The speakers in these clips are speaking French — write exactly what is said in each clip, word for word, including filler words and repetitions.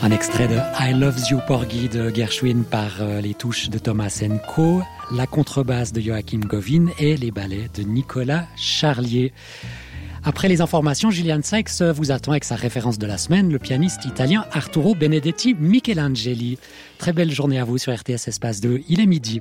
Un extrait de I Love You Porgy de Gershwin par les touches de Thomas Co, la contrebasse de Joachim Govin et les ballets de Nicolas Charlier. Après les informations, Julian Sykes vous attend avec sa référence de la semaine, le pianiste italien Arturo Benedetti Michelangeli. Très belle journée à vous sur R T S Espace deux, il est midi.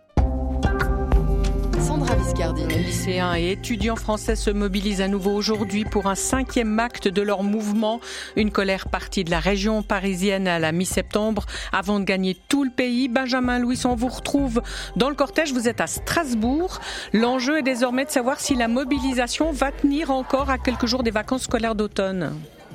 Les lycéens et étudiants français se mobilisent à nouveau aujourd'hui pour un cinquième acte de leur mouvement. Une colère partie de la région parisienne à la mi-septembre avant de gagner tout le pays. Benjamin Louis, on vous retrouve dans le cortège. Vous êtes à Strasbourg. L'enjeu est désormais de savoir si la mobilisation va tenir encore à quelques jours des vacances scolaires d'automne.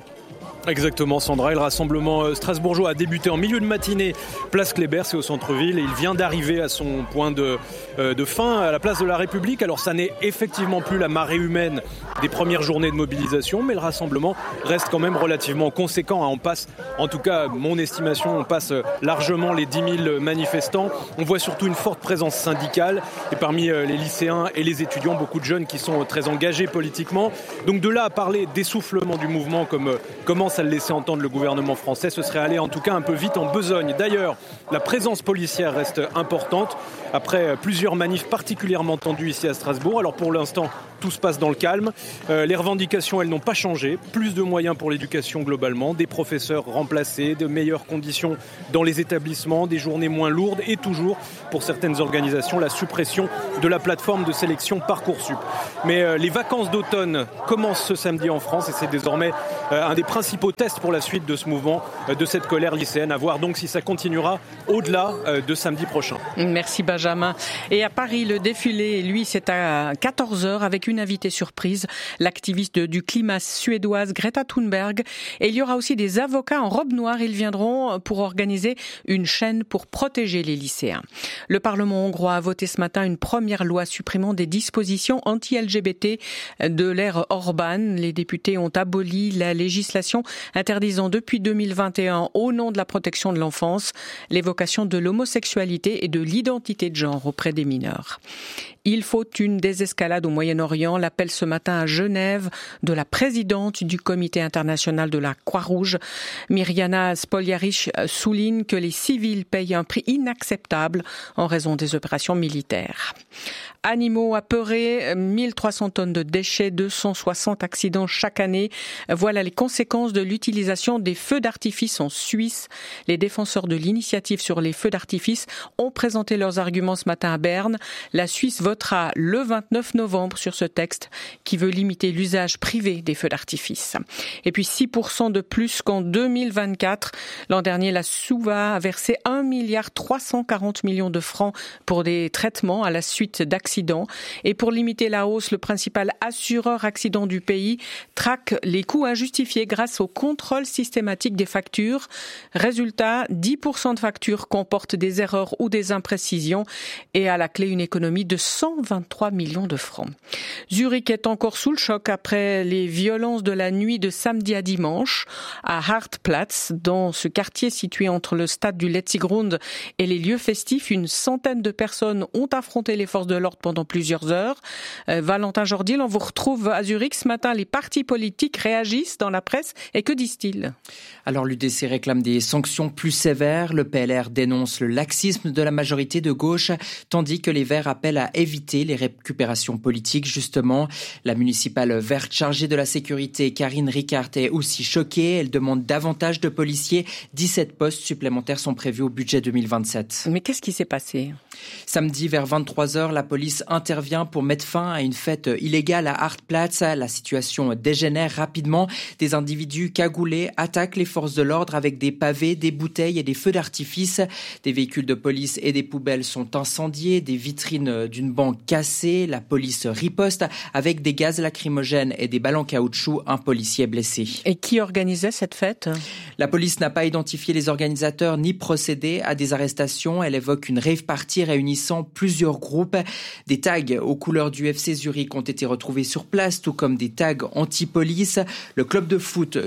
Exactement Sandra, le rassemblement strasbourgeois a débuté en milieu de matinée, place Kléber, c'est au centre-ville, et il vient d'arriver à son point de, euh, de fin à la place de la République. Alors ça n'est effectivement plus la marée humaine des premières journées de mobilisation, mais le rassemblement reste quand même relativement conséquent. On passe, en tout cas mon estimation, on passe largement les dix mille manifestants. On voit surtout une forte présence syndicale, et parmi les lycéens et les étudiants, beaucoup de jeunes qui sont très engagés politiquement. Donc de là à parler d'essoufflement du mouvement comme commence à le laisser entendre le gouvernement français, ce serait aller en tout cas un peu vite en besogne. D'ailleurs, la présence policière reste importante après plusieurs manifs particulièrement tendues ici à Strasbourg. Alors pour l'instant, tout se passe dans le calme. Euh, les revendications, elles n'ont pas changé. Plus de moyens pour l'éducation globalement, des professeurs remplacés, de meilleures conditions dans les établissements, des journées moins lourdes et toujours, pour certaines organisations, la suppression de la plateforme de sélection Parcoursup. Mais euh, les vacances d'automne commencent ce samedi en France et c'est désormais euh, un des principaux tests pour la suite de ce mouvement, euh, de cette colère lycéenne. À voir donc si ça continuera au-delà euh, de samedi prochain. Merci Benjamin. Et à Paris, le défilé, lui, c'est à quatorze heures avec une invitée surprise, l'activiste du climat suédoise Greta Thunberg. Et il y aura aussi des avocats en robe noire. Ils viendront pour organiser une chaîne pour protéger les lycéens. Le Parlement hongrois a voté ce matin une première loi supprimant des dispositions anti-L G B T de l'ère Orban. Les députés ont aboli la législation interdisant depuis deux mille vingt et un, au nom de la protection de l'enfance, l'évocation de l'homosexualité et de l'identité de genre auprès des mineurs. Il faut une désescalade au Moyen-Orient. L'appel ce matin à Genève de la présidente du Comité international de la Croix-Rouge, Mirjana Spoljaric, souligne que les civils payent un prix inacceptable en raison des opérations militaires. Animaux apeurés, mille trois cents tonnes de déchets, deux cent soixante accidents chaque année. Voilà les conséquences de l'utilisation des feux d'artifice en Suisse. Les défenseurs de l'initiative sur les feux d'artifice ont présenté leurs arguments ce matin à Berne. La Suisse votera le vingt-neuf novembre sur ce texte qui veut limiter l'usage privé des feux d'artifice. Et puis six pour cent de plus qu'en deux mille vingt-quatre. L'an dernier, la Suva a versé un milliard trois cent quarante millions de francs pour des traitements à la suite d'accidents. Et pour limiter la hausse, le principal assureur accident du pays traque les coûts injustifiés grâce au contrôle systématique des factures. Résultat, dix pour cent de factures comportent des erreurs ou des imprécisions et à la clé une économie de cent vingt-trois millions de francs. Zurich est encore sous le choc après les violences de la nuit de samedi à dimanche à Hartplatz, dans ce quartier situé entre le stade du Letzigrund et les lieux festifs. Une centaine de personnes ont affronté les forces de l'ordre pendant plusieurs heures. Euh, Valentin Jordil, on vous retrouve à Zurich ce matin. Les partis politiques réagissent dans la presse et que disent-ils ? Alors l'U D C réclame des sanctions plus sévères. Le P L R dénonce le laxisme de la majorité de gauche, tandis que les Verts appellent à éviter les récupérations politiques. Justement, la municipale verte chargée de la sécurité, Karine Ricard, est aussi choquée. Elle demande davantage de policiers. dix-sept postes supplémentaires sont prévus au budget deux mille vingt-sept. Mais qu'est-ce qui s'est passé ? Samedi, vers vingt-trois heures, la police intervient pour mettre fin à une fête illégale à Hartplatz. La situation dégénère rapidement. Des individus cagoulés attaquent les forces de l'ordre avec des pavés, des bouteilles et des feux d'artifice. Des véhicules de police et des poubelles sont incendiés, des vitrines d'une banque cassées. La police riposte avec des gaz lacrymogènes et des balles en caoutchouc. Un policier blessé. Et qui organisait cette fête ? La police n'a pas identifié les organisateurs ni procédé à des arrestations. Elle évoque une rave party réunissant plusieurs groupes. Des tags aux couleurs du F C Zurich ont été retrouvés sur place, tout comme des tags anti-police. Le club de foot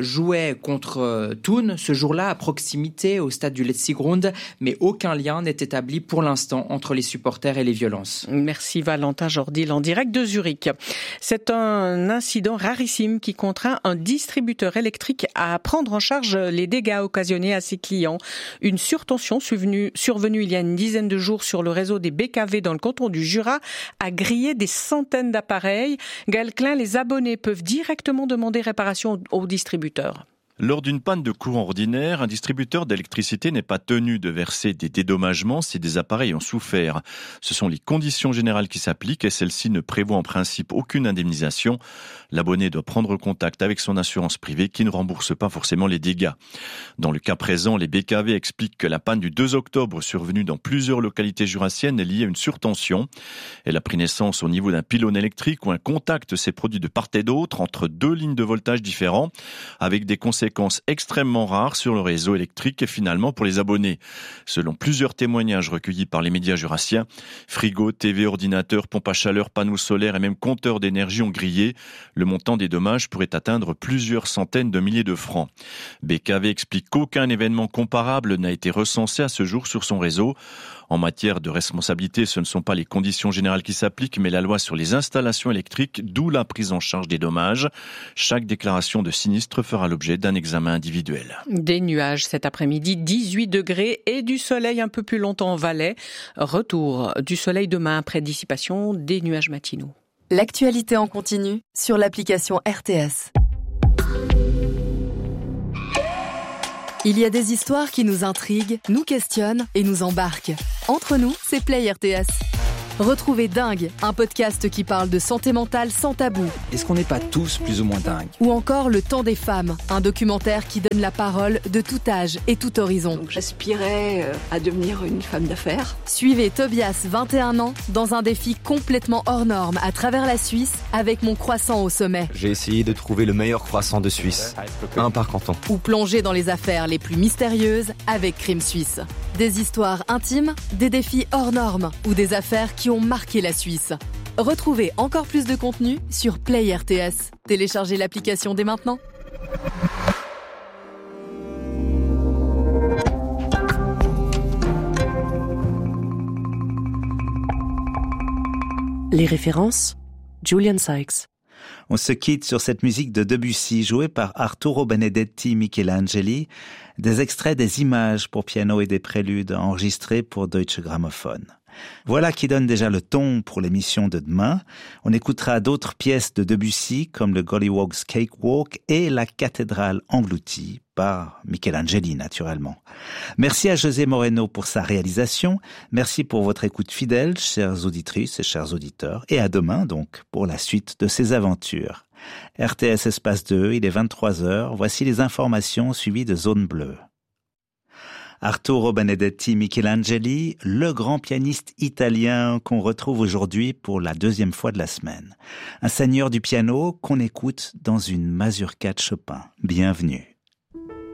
jouait contre Thun ce jour-là à proximité au stade du Letzigrund, mais aucun lien n'est établi pour l'instant entre les supporters et les violences. Merci Valentin Jordil en direct de Zurich. C'est un incident rarissime qui contraint un distributeur électrique à prendre en charge les dégâts occasionnés à ses clients. Une surtension survenue, survenue il y a une dizaine de jours sur le réseau des B K V dans le canton du Jura a grillé des centaines d'appareils. Gaël Klein, les abonnés peuvent directement demander réparation au distributeur. Lors d'une panne de courant ordinaire, un distributeur d'électricité n'est pas tenu de verser des dédommagements si des appareils ont souffert. Ce sont les conditions générales qui s'appliquent et celles-ci ne prévoient en principe aucune indemnisation. L'abonné doit prendre contact avec son assurance privée qui ne rembourse pas forcément les dégâts. Dans le cas présent, les B K V expliquent que la panne du deux octobre survenue dans plusieurs localités jurassiennes est liée à une surtension. Elle a pris naissance au niveau d'un pylône électrique où un contact s'est produit de part et d'autre entre deux lignes de voltage différents avec des conséquences extrêmement rares sur le réseau électrique et finalement pour les abonnés. Selon plusieurs témoignages recueillis par les médias jurassiens, frigo, T V, ordinateur, pompe à chaleur, panneaux solaires et même compteurs d'énergie ont grillé. Le montant des dommages pourrait atteindre plusieurs centaines de milliers de francs. B K V explique qu'aucun événement comparable n'a été recensé à ce jour sur son réseau. En matière de responsabilité, ce ne sont pas les conditions générales qui s'appliquent, mais la loi sur les installations électriques, d'où la prise en charge des dommages. Chaque déclaration de sinistre fera l'objet d'un examen individuel. Des nuages cet après-midi, dix-huit degrés et du soleil un peu plus longtemps en Valais. Retour du soleil demain après dissipation des nuages matinaux. L'actualité en continu sur l'application R T S. Il y a des histoires qui nous intriguent, nous questionnent et nous embarquent. Entre nous, c'est Play R T S. Retrouvez Dingue, un podcast qui parle de santé mentale sans tabou. Est-ce qu'on n'est pas tous plus ou moins dingues ? Ou encore Le Temps des femmes, un documentaire qui donne la parole de tout âge et tout horizon. Donc j'aspirais à devenir une femme d'affaires. Suivez Tobias, vingt et un ans, dans un défi complètement hors norme à travers la Suisse avec Mon Croissant au sommet. J'ai essayé de trouver le meilleur croissant de Suisse, un par canton. Ou plonger dans les affaires les plus mystérieuses avec Crime Suisse. Des histoires intimes, des défis hors normes ou des affaires qui ont marqué la Suisse. Retrouvez encore plus de contenu sur Play R T S. Téléchargez l'application dès maintenant. Les références, Julian Sykes. On se quitte sur cette musique de Debussy jouée par Arturo Benedetti Michelangeli, des extraits des images pour piano et des préludes enregistrés pour Deutsche Grammophon. Voilà qui donne déjà le ton pour l'émission de demain. On écoutera d'autres pièces de Debussy comme le Gollywog's Cakewalk et la cathédrale engloutie par Michelangeli naturellement. Merci à José Moreno pour sa réalisation. Merci pour votre écoute fidèle, chères auditrices et chers auditeurs. Et à demain donc pour la suite de ces aventures. R T S Espace deux, il est vingt-trois heures. Voici les informations suivies de Zone Bleue. Arturo Benedetti Michelangeli, le grand pianiste italien qu'on retrouve aujourd'hui pour la deuxième fois de la semaine. Un seigneur du piano qu'on écoute dans une mazurka de Chopin. Bienvenue.